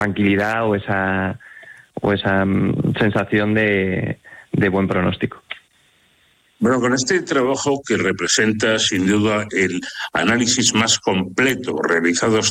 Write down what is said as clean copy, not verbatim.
tranquilidad o esa sensación de buen pronóstico. Bueno, con este trabajo que representa sin duda el análisis más completo realizado